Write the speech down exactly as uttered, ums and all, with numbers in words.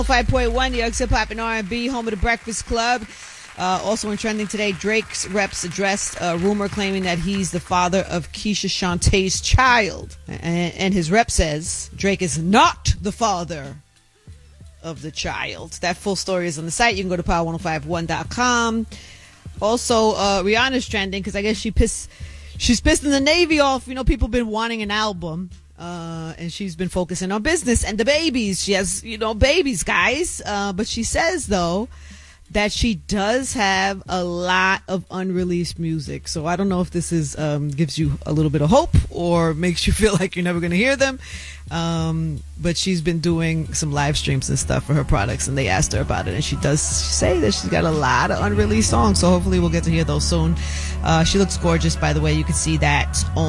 five point one, New York's Hip Hop and R and B, home of the Breakfast Club. Uh, also in trending today, Drake's reps addressed a rumor claiming that he's the father of Keisha Shantae's child. And, and his rep says Drake is not the father of the child. That full story is on the site. You can go to power one oh five one dot com. Also, uh, Rihanna's trending because I guess she pissed, she's pissing the Navy off. You know, people have been wanting an album. Uh, and she's been focusing on business and the babies. She has, you know, babies, guys. Uh, but she says, though, that she does have a lot of unreleased music. So I don't know if this is um, gives you a little bit of hope or makes you feel like you're never going to hear them. Um, but she's been doing some live streams and stuff for her products, and they asked her about it. And she does say that she's got a lot of unreleased songs. So hopefully we'll get to hear those soon. Uh, she looks gorgeous, by the way. You can see that on